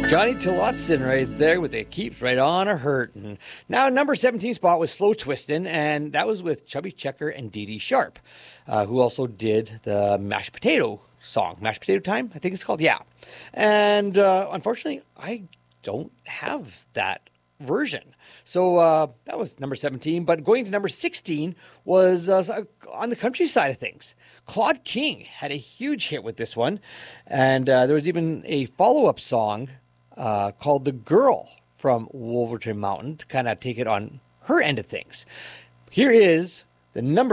Johnny Tillotson right there with It Keeps Right On a Hurtin'. Now, number 17 spot was Slow Twistin', and that was with Chubby Checker and Dee Dee Sharp, who also did the Mashed Potato song. Mashed Potato Time, I think it's called, yeah. And unfortunately, I don't have that version. So that was number 17. But going to number 16 was on the country side of things. Claude King had a huge hit with this one. And there was even a follow-up song called The Girl from Wolverton Mountain to kind of take it on her end of things. Here is the number